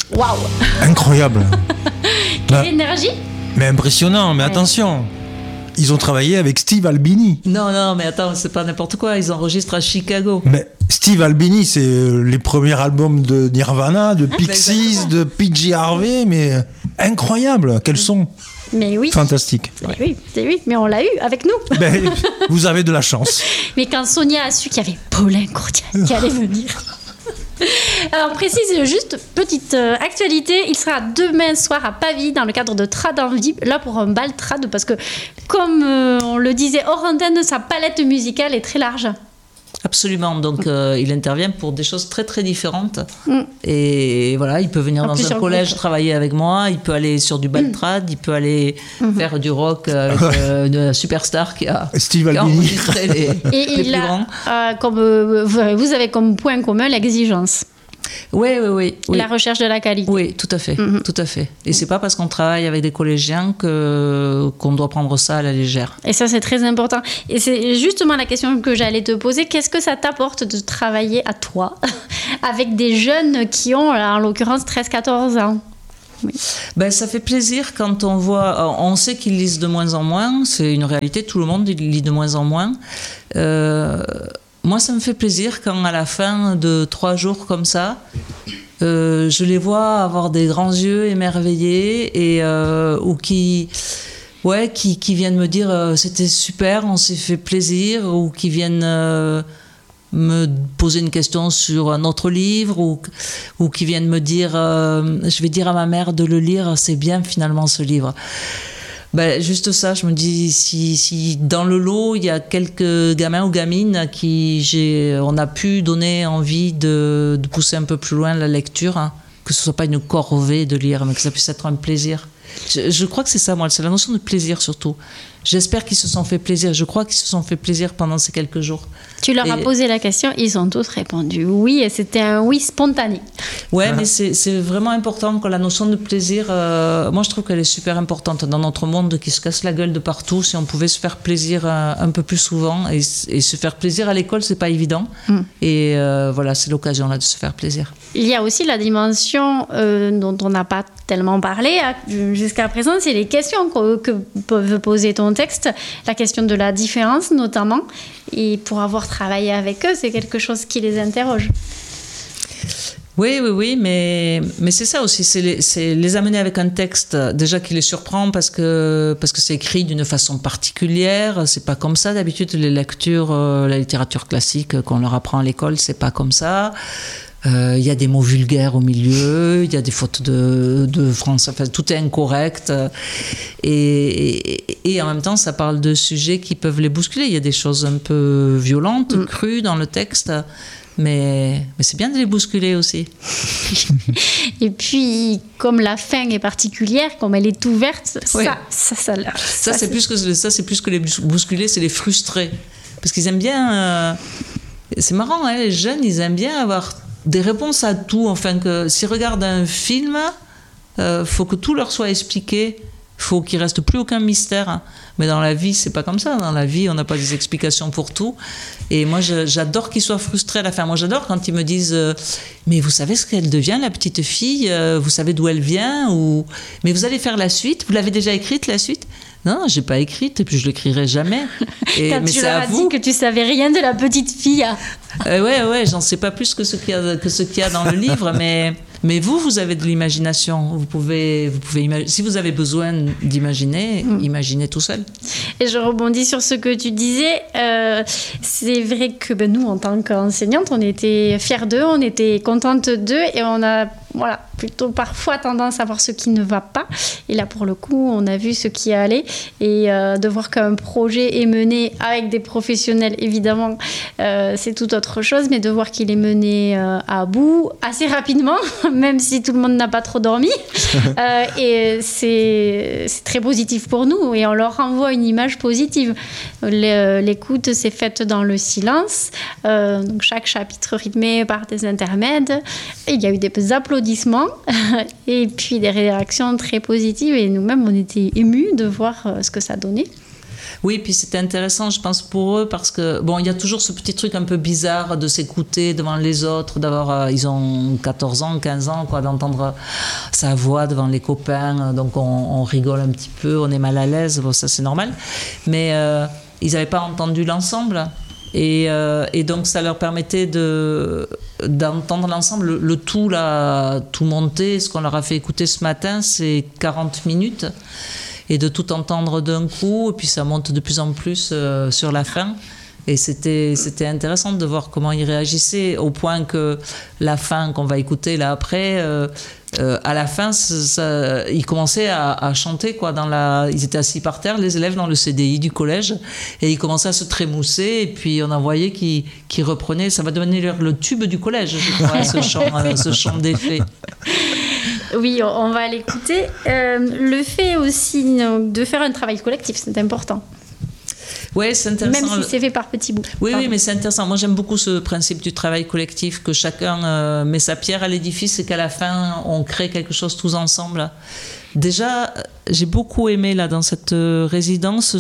Waouh. Incroyable. Quelle énergie. Mais impressionnant, mais attention. Ils ont travaillé avec Steve Albini. Non, mais attends, c'est pas n'importe quoi. Ils enregistrent à Chicago. Mais Steve Albini, c'est les premiers albums de Nirvana, de Pixies, de PJ Harvey, mais incroyable. Quels son. Mais oui. Fantastique. Oui, mais on l'a eu avec nous. Ben, vous avez de la chance. Mais quand Sonia a su qu'il y avait Paulin Courtial qui allait venir. Alors, précise juste, petite actualité, il sera demain soir à Pavie dans le cadre de Trad en vie, là pour un bal trad, parce que comme on le disait hors antenne, sa palette musicale est très large. Absolument, donc il intervient pour des choses très très différentes. Et voilà, il peut venir dans un collège travailler avec moi, il peut aller sur du bal trad, il peut aller faire du rock avec une superstar qui a enregistré les plus grands. Comme, vous avez comme point commun l'exigence. Oui. La recherche de la qualité. Oui, tout à fait, tout à fait. Et c'est pas parce qu'on travaille avec des collégiens qu'on doit prendre ça à la légère. Et ça, c'est très important. Et c'est justement la question que j'allais te poser. Qu'est-ce que ça t'apporte de travailler à toi avec des jeunes qui ont, en l'occurrence, 13-14 ans? Oui. Ben, ça fait plaisir quand on voit... On sait qu'ils lisent de moins en moins. C'est une réalité, tout le monde lit de moins en moins. Moi, ça me fait plaisir quand, à la fin de 3 jours comme ça, je les vois avoir des grands yeux émerveillés ou qui viennent me dire c'était super, on s'est fait plaisir, ou qui viennent me poser une question sur un autre livre, ou qui viennent me dire je vais dire à ma mère de le lire, c'est bien finalement ce livre. Ben, juste ça, je me dis, si dans le lot, il y a quelques gamins ou gamines à qui on a pu donner envie de pousser un peu plus loin la lecture, hein, que ce ne soit pas une corvée de lire, mais que ça puisse être un plaisir. Je crois que c'est ça, moi, c'est la notion de plaisir surtout. J'espère qu'ils se sont fait plaisir, je crois qu'ils se sont fait plaisir pendant ces quelques jours. Tu leur as posé la question, ils ont tous répondu oui, et c'était un oui spontané. Ouais, mais c'est vraiment important que la notion de plaisir, moi je trouve qu'elle est super importante dans notre monde qui se casse la gueule de partout. Si on pouvait se faire plaisir un peu plus souvent, et se faire plaisir à l'école, c'est pas évident. Et voilà, c'est l'occasion là de se faire plaisir. Il y a aussi la dimension dont on n'a pas tellement parlé jusqu'à présent, c'est les questions que peuvent poser ton texte, la question de la différence notamment, et pour avoir travaillé avec eux, c'est quelque chose qui les interroge. Oui, mais c'est ça aussi, c'est les amener avec un texte déjà qui les surprend parce que c'est écrit d'une façon particulière, c'est pas comme ça d'habitude les lectures, la littérature classique qu'on leur apprend à l'école, c'est pas comme ça. Il y a des mots vulgaires au milieu, il y a des fautes de français, enfin, tout est incorrect. Et en même temps, ça parle de sujets qui peuvent les bousculer. Il y a des choses un peu violentes, crues dans le texte, mais c'est bien de les bousculer aussi. Et puis, comme la fin est particulière, comme elle est ouverte, ça c'est plus que les bousculer, c'est les frustrer. Parce qu'ils aiment bien... c'est marrant, hein, les jeunes, ils aiment bien avoir des réponses à tout. Enfin, que s'ils regardent un film, faut que tout leur soit expliqué. Faut qu'il reste plus aucun mystère. Hein. Mais dans la vie, c'est pas comme ça. Dans la vie, on n'a pas des explications pour tout. Et moi, j'adore qu'ils soient frustrés à la fin. Moi, j'adore quand ils me disent mais vous savez ce qu'elle devient, la petite fille, vous savez d'où elle vient, ou mais vous allez faire la suite, vous l'avez déjà écrite, la suite? Non, j'ai pas écrite, et puis je l'écrirai jamais. Quand mais tu leur as dit que tu savais rien de la petite fille. Ouais, j'en sais pas plus que ce qu'il y a dans le livre, mais vous avez de l'imagination. Vous pouvez imaginer. Si vous avez besoin d'imaginer, imaginez tout seul. Et je rebondis sur ce que tu disais. C'est vrai que nous, en tant qu'enseignante, on était fiers d'eux, on était contente d'eux, et on a plutôt parfois tendance à voir ce qui ne va pas. Et là, pour le coup, on a vu ce qui allait. Et de voir qu'un projet est mené avec des professionnels, évidemment, c'est tout autre chose. Mais de voir qu'il est mené à bout assez rapidement, même si tout le monde n'a pas trop dormi. Et c'est très positif pour nous. Et on leur renvoie une image positive. L'écoute s'est faite dans le silence. Donc chaque chapitre rythmé par des intermèdes. Et il y a eu des applaudissements et puis des réactions très positives, et nous-mêmes on était émus de voir ce que ça donnait. Oui, puis c'était intéressant, je pense, pour eux, parce que, bon, il y a toujours ce petit truc un peu bizarre de s'écouter devant les autres, d'avoir, ils ont 14 ans, 15 ans, quoi, d'entendre sa voix devant les copains, donc on rigole un petit peu, on est mal à l'aise, bon, ça c'est normal, mais ils n'avaient pas entendu l'ensemble. Et donc ça leur permettait d'entendre l'ensemble, le tout là, tout monté. Ce qu'on leur a fait écouter ce matin, c'est 40 minutes, et de tout entendre d'un coup, et puis ça monte de plus en plus sur la fin. Et c'était intéressant de voir comment ils réagissaient, au point que la fin qu'on va écouter là après, à la fin, ils commençaient à chanter, quoi. Ils étaient assis par terre, les élèves dans le CDI du collège, et ils commençaient à se trémousser, et puis on en voyait qui reprenaient. Ça va devenir le tube du collège, je crois, ce chant des fées. Oui, on va l'écouter. Le fait aussi de faire un travail collectif, c'est important. Oui, c'est intéressant. Même si c'est fait par petits bouts. Oui, mais c'est intéressant. Moi, j'aime beaucoup ce principe du travail collectif, que chacun met sa pierre à l'édifice et qu'à la fin, on crée quelque chose tous ensemble. Déjà, j'ai beaucoup aimé là dans cette résidence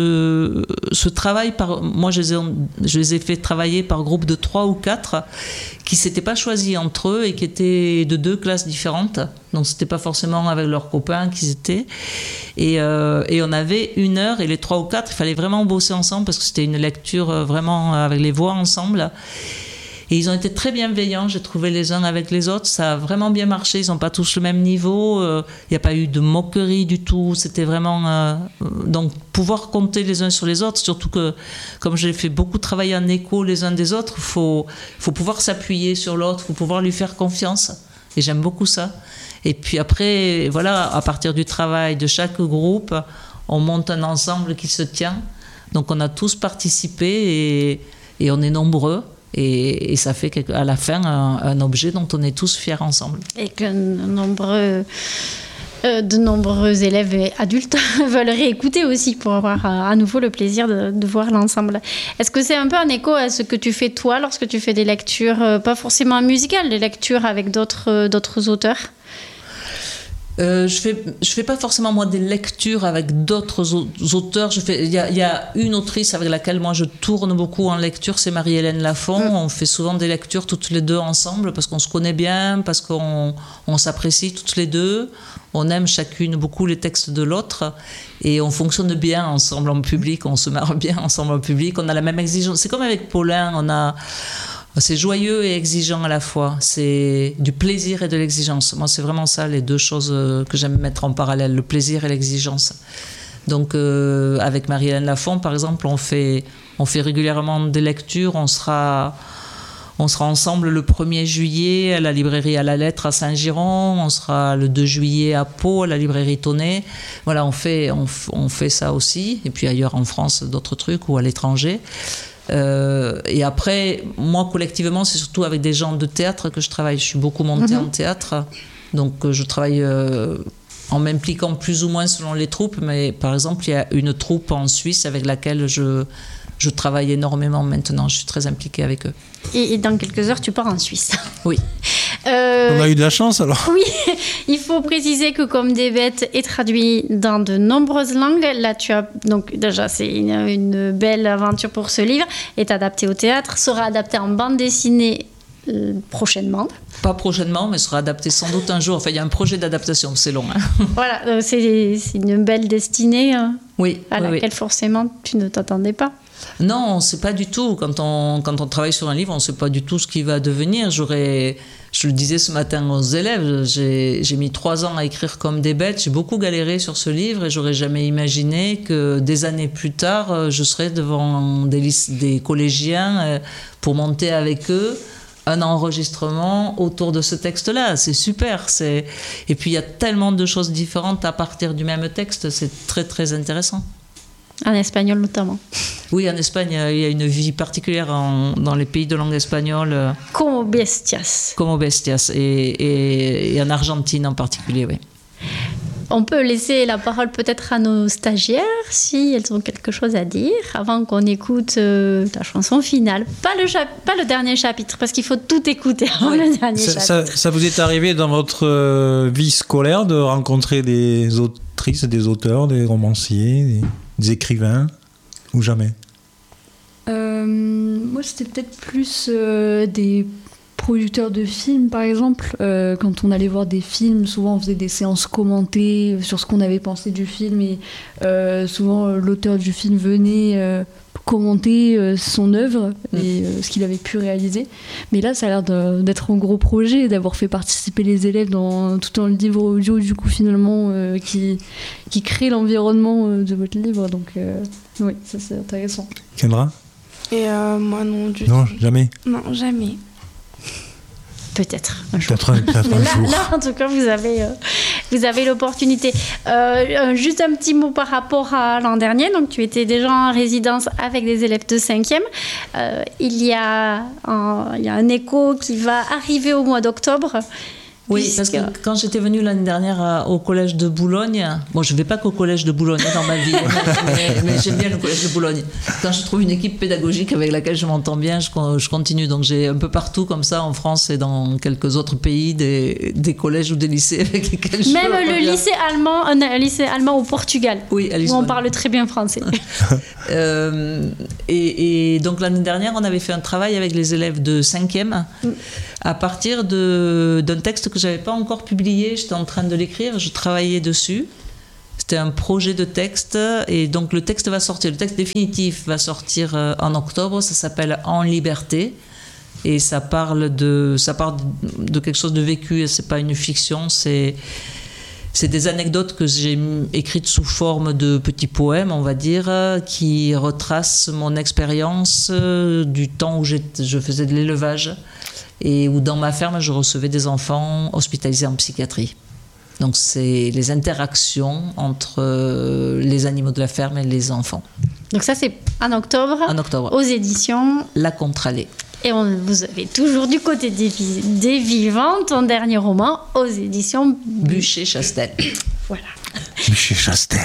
ce travail moi je les ai fait travailler par groupe de 3 ou 4 qui s'étaient pas choisis entre eux et qui étaient de 2 classes différentes, donc c'était pas forcément avec leurs copains qu'ils étaient, et on avait 1 heure, et les 3 ou 4 il fallait vraiment bosser ensemble parce que c'était une lecture vraiment avec les voix ensemble. Et ils ont été très bienveillants, j'ai trouvé, les uns avec les autres. Ça a vraiment bien marché, ils n'ont pas tous le même niveau. Il n'y a pas eu de moquerie du tout. C'était vraiment... donc, pouvoir compter les uns sur les autres, surtout que, comme j'ai fait beaucoup travailler en écho les uns des autres, il faut pouvoir s'appuyer sur l'autre, il faut pouvoir lui faire confiance. Et j'aime beaucoup ça. Et puis après, voilà, à partir du travail de chaque groupe, on monte un ensemble qui se tient. Donc, on a tous participé et on est nombreux. Et ça fait à la fin un objet dont on est tous fiers ensemble. Et que de nombreux élèves et adultes veulent réécouter aussi pour avoir à nouveau le plaisir de voir l'ensemble. Est-ce que c'est un peu un écho à ce que tu fais toi lorsque tu fais des lectures, pas forcément musicales, des lectures avec d'autres auteurs ? Je fais pas forcément moi des lectures avec d'autres auteurs. Il y a une autrice avec laquelle moi je tourne beaucoup en lecture, c'est Marie-Hélène Lafont. On fait souvent des lectures toutes les deux ensemble parce qu'on se connaît bien, parce qu'on s'apprécie toutes les deux. On aime chacune beaucoup les textes de l'autre et on fonctionne bien ensemble en public. On se marre bien ensemble en public. On a la même exigence. C'est comme avec Paulin, c'est joyeux et exigeant à la fois. C'est du plaisir et de l'exigence. Moi, c'est vraiment ça, les deux choses que j'aime mettre en parallèle, le plaisir et l'exigence. Donc, avec Marie-Hélène Lafont, par exemple, on fait régulièrement des lectures. On sera ensemble le 1er juillet à la librairie à la lettre à Saint-Giron. On sera le 2 juillet à Pau, à la librairie Tonnet. Voilà, on fait ça aussi. Et puis ailleurs en France, d'autres trucs, ou à l'étranger. Et après, moi collectivement, c'est surtout avec des gens de théâtre que je travaille. Je suis beaucoup montée en théâtre, donc je travaille en m'impliquant plus ou moins selon les troupes. Mais par exemple, il y a une troupe en Suisse avec laquelle je travaille énormément maintenant. Je suis très impliquée avec eux. Et dans quelques heures, tu pars en Suisse. Oui. On a eu de la chance alors. Oui, il faut préciser que Comme des bêtes est traduit dans de nombreuses langues. Là, donc déjà, c'est une belle aventure pour ce livre. Est adapté au théâtre, sera adapté en bande dessinée prochainement. Pas prochainement, mais sera adapté sans doute un jour. Enfin, il y a un projet d'adaptation, c'est long. Hein. Voilà, c'est une belle destinée à laquelle forcément tu ne t'attendais pas. Non, on ne sait pas du tout. Quand on travaille sur un livre, on ne sait pas du tout ce qu'il va devenir. Je le disais ce matin aux élèves, j'ai mis 3 ans à écrire Comme des bêtes. J'ai beaucoup galéré sur ce livre et j'aurais jamais imaginé que des années plus tard, je serais devant des collégiens pour monter avec eux un enregistrement autour de ce texte-là. C'est super. Et puis il y a tellement de choses différentes à partir du même texte. C'est très très intéressant. En espagnol notamment. Oui, en Espagne, il y a une vie particulière dans les pays de langue espagnole. Como bestias. Como bestias. Et en Argentine en particulier, oui. On peut laisser la parole peut-être à nos stagiaires, si elles ont quelque chose à dire, avant qu'on écoute ta chanson finale. Pas le dernier chapitre, parce qu'il faut tout écouter avant le dernier chapitre. Ça vous est arrivé dans votre vie scolaire de rencontrer des autrices, des auteurs, des romanciers des écrivains ou jamais? Moi, c'était peut-être plus des producteurs de films, par exemple. Quand on allait voir des films, souvent on faisait des séances commentées sur ce qu'on avait pensé du film, et souvent l'auteur du film venait commenter son œuvre et ce qu'il avait pu réaliser. Mais là, ça a l'air d'être un gros projet, d'avoir fait participer les élèves tout un livre audio, du coup, finalement, qui crée l'environnement de votre livre. Donc, oui, ça c'est intéressant. Kendra? Et moi, non, du Non, tout. jamais. Non, jamais. Peut-être un jour. Peut-être Mais un jour. là, en tout cas, vous avez l'opportunité. Juste un petit mot par rapport à l'an dernier. Donc, tu étais déjà en résidence avec des élèves de 5e. Il y a un écho qui va arriver au mois d'octobre. Oui, parce que quand j'étais venue l'année dernière au collège de Boulogne, bon, je ne vais pas qu'au collège de Boulogne dans ma vie, mais j'aime bien le collège de Boulogne. Quand je trouve une équipe pédagogique avec laquelle je m'entends bien, je continue. Donc j'ai un peu partout comme ça en France et dans quelques autres pays des collèges ou des lycées avec lesquels je Même le lycée allemand, un lycée allemand au Portugal, oui, à où Lisbonne. on parle très bien français. Et donc l'année dernière, on avait fait un travail avec les élèves de 5e à partir d'un texte que je n'avais pas encore publié. J'étais en train de l'écrire, je travaillais dessus. C'était un projet de texte et donc le texte va sortir. Le texte définitif va sortir en octobre. Ça s'appelle En liberté et ça part de quelque chose de vécu. C'est pas une fiction, c'est des anecdotes que j'ai écrites sous forme de petits poèmes, on va dire, qui retracent mon expérience du temps où je faisais de l'élevage et où dans ma ferme, je recevais des enfants hospitalisés en psychiatrie. Donc c'est les interactions entre les animaux de la ferme et les enfants. Donc ça, c'est en octobre, aux éditions La Contre-Allée. Et vous avez toujours du côté des vivants, ton dernier roman, aux éditions Bûcher-Chastel. Voilà. Bûcher-Chastel.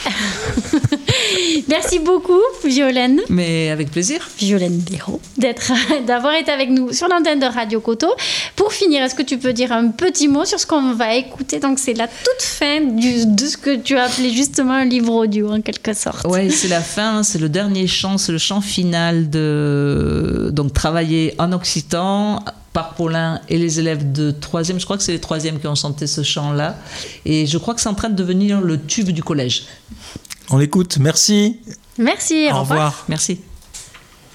Merci beaucoup, Violaine. Mais avec plaisir. Violaine Béraud, d'avoir été avec nous sur l'antenne de Radio Coteau. Pour finir, est-ce que tu peux dire un petit mot sur ce qu'on va écouter? Donc, c'est la toute fin de ce que tu as appelé justement un livre audio, en quelque sorte. Oui, c'est la fin, c'est le dernier chant, c'est le chant final donc travaillé en occitan par Paulin et les élèves de 3e. Je crois que c'est les 3e qui ont chanté ce chant-là. Et je crois que c'est en train de devenir le tube du collège. On l'écoute, merci. Merci, au revoir. Merci.